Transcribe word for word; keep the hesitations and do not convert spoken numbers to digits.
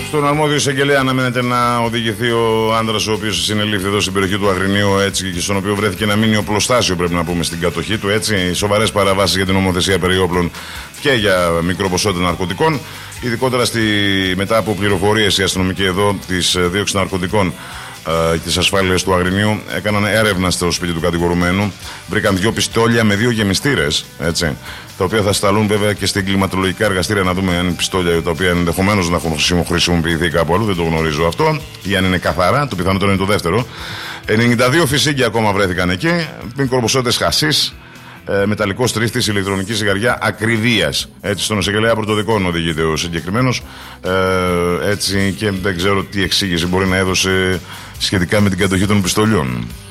Στον αρμόδιο εισαγγελέα αναμένεται να οδηγηθεί ο άντρας ο οποίος συνελήφθη εδώ στην περιοχή του Αγρινίου, έτσι, και στον οποίο βρέθηκε ένα μήνυο οπλοστάσιο, πρέπει να πούμε, στην κατοχή του. Έτσι, σοβαρές παραβάσεις για την νομοθεσία περί όπλων και για μικρό ποσότητα ναρκωτικών. Ειδικότερα στη, μετά από πληροφορίες οι αστυνομικοί εδώ της δίωξης ναρκωτικών και της ασφάλειας του Αγρινίου έκαναν έρευνα στο σπίτι του κατηγορουμένου. Βρήκαν δύο πιστόλια με δύο γεμιστήρες, έτσι, τα οποία θα σταλούν βέβαια και στην κλιματολογικά εργαστήρια να δούμε αν είναι πιστόλια τα οποία ενδεχομένως να έχουν χρησιμοποιηθεί κάπου αλλού. Δεν το γνωρίζω αυτό. Ή αν είναι καθαρά, το πιθανότερο είναι το δεύτερο. ενενήντα δύο φυσίγγια ακόμα βρέθηκαν εκεί. Μικροποσότητες χασίς, ε, μεταλλικός τρίστης, ηλεκτρονική σιγαριά ακριβίας. Έτσι, στον εισαγγελέα πρωτοδικών οδηγείται ο συγκεκριμένος. Ε, έτσι, και δεν ξέρω τι εξήγηση μπορεί να έδωσε σχετικά με την κατοχή των πιστολιών.